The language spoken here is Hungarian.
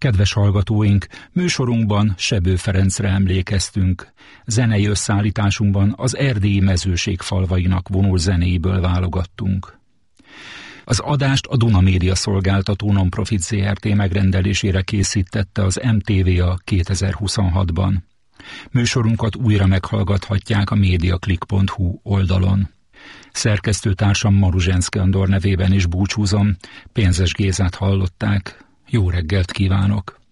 Kedves hallgatóink, műsorunkban Sebő Ferencre emlékeztünk. Zenei összeállításunkban az erdélyi mezőség falvainak vonult zenéiből válogattunk. Az adást a Duna Média Szolgáltató Nonprofit Zrt. Megrendelésére készítette az MTVA 2026-ban. Műsorunkat újra meghallgathatják a mediaclick.hu oldalon. Szerkesztőtársam Maruzsenszky Andor nevében is búcsúzom, Pénzes Gézát hallották. Jó reggelt kívánok!